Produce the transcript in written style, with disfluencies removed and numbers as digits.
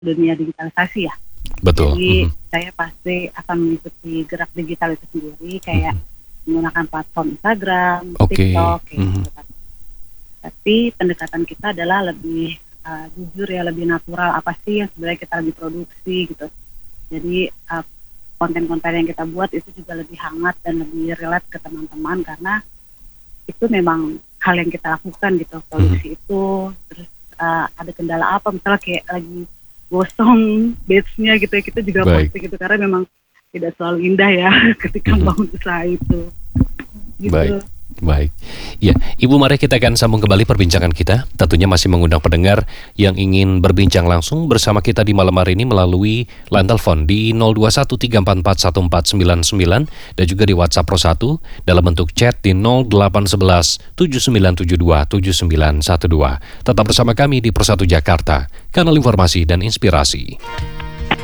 dunia digitalisasi ya. Betul. Jadi saya pasti akan mengikuti gerak digital itu sendiri, kayak menggunakan platform Instagram, TikTok, kayak gitu. Tapi pendekatan kita adalah lebih jujur ya, lebih natural, apa sih yang sebenarnya kita lagi produksi gitu. Jadi konten-konten yang kita buat itu juga lebih hangat dan lebih relate ke teman-teman, karena itu memang hal yang kita lakukan gitu, produksi itu. Terus ada kendala apa, misalnya kayak lagi gosong batch-nya gitu ya, kita juga Baik. pasti gitu, karena memang tidak selalu indah ya ketika membangun usaha itu. Gitu. Baik. Ya, Ibu, mari kita akan sambung kembali perbincangan kita. Tentunya masih mengundang pendengar yang ingin berbincang langsung bersama kita di malam hari ini melalui line telepon di 0213441499 dan juga di WhatsApp Pro 1 dalam bentuk chat di 0811 7972 7912. Tetap bersama kami di Pro 1 Jakarta, kanal informasi dan inspirasi.